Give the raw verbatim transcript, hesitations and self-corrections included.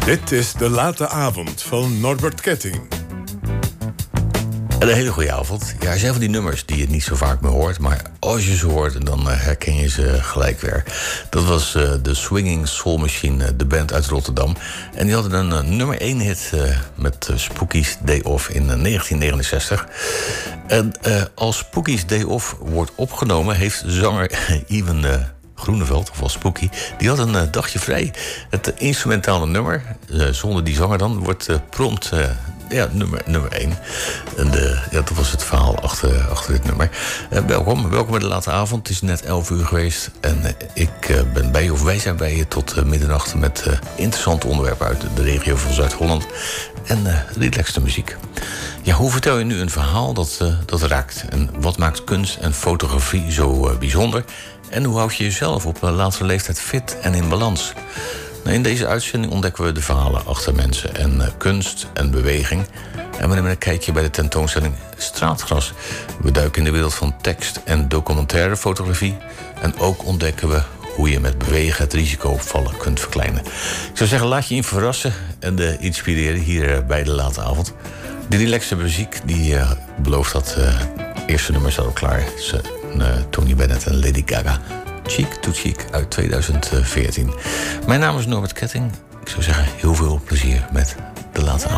Dit is De Late Avond van Norbert Ketting. Een hele goede avond. Ja, er zijn van die nummers die je niet zo vaak meer hoort, maar als je ze hoort, dan uh, herken je ze gelijk weer. Dat was uh, de Swinging Soul Machine, uh, de band uit Rotterdam. En die hadden een uh, nummer één hit uh, met uh, Spooky's Day Off in uh, negentien negenenzestig. En uh, als Spooky's Day Off wordt opgenomen, heeft zanger Ivan uh, Groeneveld, of wel Spooky, die had een uh, dagje vrij. Het uh, instrumentale nummer, uh, zonder die zanger dan, wordt uh, prompt... Uh, Ja, nummer, nummer één. En de, ja, dat was het verhaal achter, achter dit nummer. Uh, welkom, welkom bij De Late Avond. Het is net elf uur geweest. En uh, ik uh, ben bij je, of wij zijn bij je tot uh, middernacht met uh, interessante onderwerpen uit de regio van Zuid-Holland. En uh, relaxte muziek. Ja, hoe vertel je nu een verhaal dat, uh, dat raakt? En wat maakt kunst en fotografie zo uh, bijzonder? En hoe houd je jezelf op uh, latere leeftijd fit en in balans? In deze uitzending ontdekken we de verhalen achter mensen en uh, kunst en beweging. En we nemen een kijkje bij de tentoonstelling Straatgras. We duiken in de wereld van tekst en documentaire fotografie. En ook ontdekken we hoe je met bewegen het risico op vallen kunt verkleinen. Ik zou zeggen, laat je in verrassen en uh, inspireren hier uh, bij De Late Avond. De relaxe muziek die uh, belooft dat uh, eerste nummer staat al klaar. Dus, uh, Tony Bennett en Lady Gaga. Cheek to Cheek uit tweeduizend veertien. Mijn naam is Norbert Ketting. Ik zou zeggen, heel veel plezier met De Late Avond.